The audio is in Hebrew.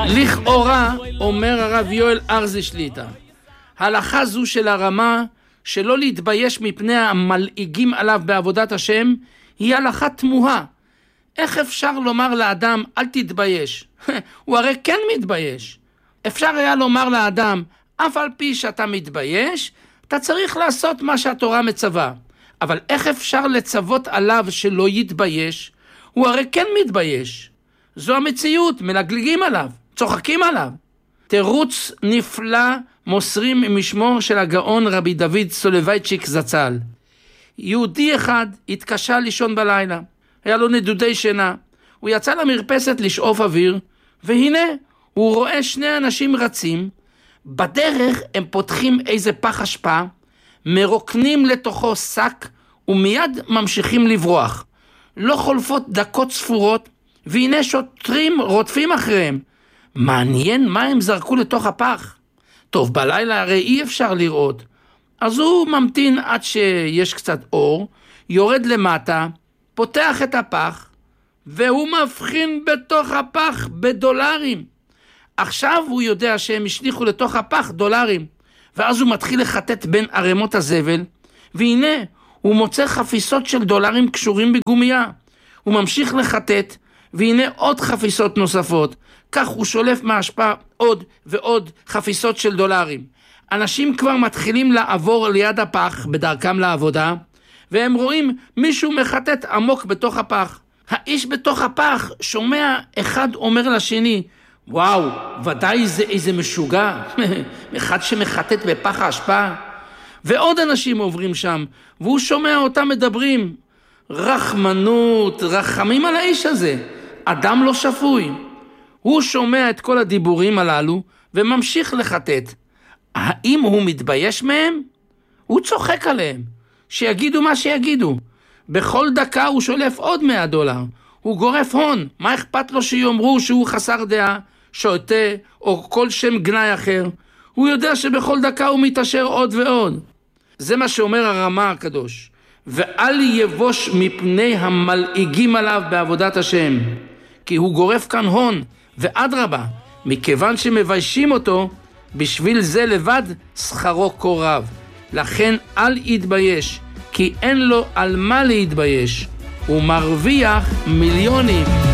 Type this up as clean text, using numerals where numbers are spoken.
לכאורה, אומר הרב יואל ארזי שליטה, הלכה זו של הרמה שלא להתבייש מפני המלעיגים עליו בעבודת השם, היא הלכה תמוהה. איך אפשר לומר לאדם אל תתבייש? הוא הרי כן מתבייש. אפשר היה לומר לאדם, אף על פי שאתה מתבייש, אתה צריך לעשות מה שהתורה מצווה. אבל איך אפשר לצוות עליו שלא יתבייש? הוא הרי כן מתבייש. זו המציאות, מלגלגים עליו, צוחקים עליו. תירוץ נפלא מוסרים משמו של הגאון רבי דוד סולובייצ'יק זצ"ל. יהודי אחד התקשה לישון בלילה, היה לו נדודי שינה. הוא יצא למרפסת לשאוף אוויר, והנה הוא רואה שני אנשים רצים, בדרך הם פותחים איזה פח אשפה, מרוקנים לתוכו שק, ומיד ממשיכים לברוח. לא חולפות דקות ספורות, והנה שוטרים רודפים אחריהם. מעניין מה הם זרקו לתוך הפח. טוב, בלילה הרי אי אפשר לראות. אז הוא ממתין עד שיש קצת אור, יורד למטה, פותח את הפח, והוא מבחין בתוך הפח בדולרים. עכשיו הוא יודע שהם השליחו לתוך הפח דולרים, ואז הוא מתחיל לחטט בין ערימות הזבל, והנה הוא מוצא חפיסות של דולרים קשורים בגומיה. הוא ממשיך לחטט, והנה עוד חפיסות נוספות. כך הוא שולף מהשפעה עוד ועוד חפיסות של דולרים. אנשים כבר מתחילים לעבור ליד הפח בדרכם לעבודה, והם רואים מישהו מחטט עמוק בתוך הפח. האיש בתוך הפח שומע אחד אומר לשני, וואו, ודאי זה איזה משוגע, אחד שמחטט בפח ההשפעה. ועוד אנשים עוברים שם, והוא שומע אותם מדברים, רחמנות, רחמים על האיש הזה, אדם לא שפוי. הוא שומע את כל הדיבורים הללו, וממשיך לחטט. האם הוא מתבייש מהם? הוא צוחק עליהם, שיגידו מה שיגידו. בכל דקה הוא שולף עוד $100. הוא גורף הון, מה אכפת לו שיאמרו שהוא חסר דעה, שוטה או כל שם גנאי אחר? הוא יודע שבכל דקה הוא מתעשר עוד ועוד. זה מה שאומר הרמה הקדוש. ואל יבוש מפני המלעיגים עליו בעבודת השם, כי הוא גורף כאן הון, ואדרבה, מכיוון שמביישים אותו, בשביל זה לבד שכרו כה רב. לכן אל יתבייש, כי אין לו על מה להתבייש. הוא מרוויח מיליונים.